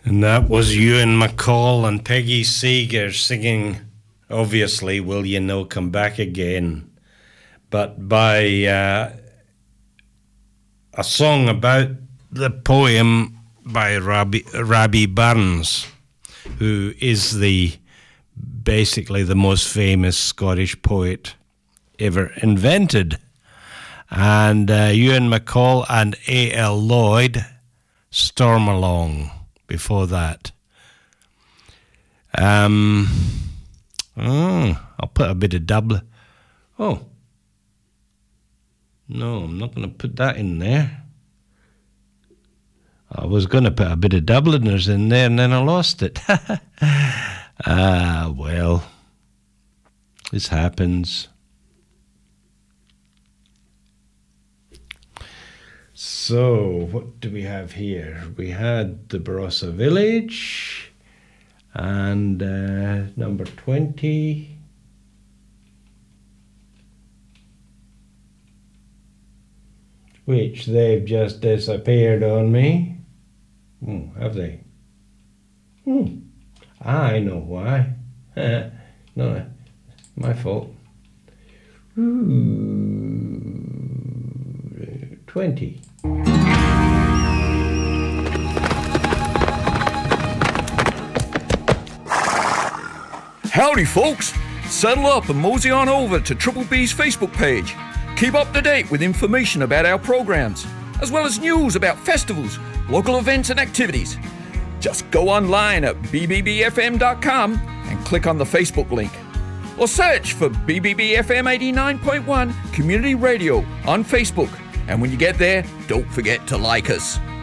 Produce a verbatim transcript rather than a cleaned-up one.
And that was Ewan MacColl and Peggy Seeger singing, obviously, Will You No Come Back Again, but by uh, a song about the poem by Rabbi, Rabbi Burns, who is the basically the most famous Scottish poet ever invented. And uh, Ewan MacColl and A L Lloyd, Storm Along, before that. Um, oh, I'll put a bit of double. Oh, no, I'm not going to put that in there. I was going to put a bit of Dubliners in there and then I lost it. Ah, well, this happens. So, what do we have here? We had the Barossa Village and uh, number twenty. Which they've just disappeared on me. Oh, have they? Hmm. I know why. No, my fault. Ooh, twenty. Howdy, folks. Settle up and mosey on over to Triple B's Facebook page. Keep up to date with information about our programs, as well as news about festivals, local events and activities. Just go online at b b b f m dot com and click on the Facebook link. Or search for B B B F M eighty-nine point one Community Radio on Facebook. And when you get there, don't forget to like us.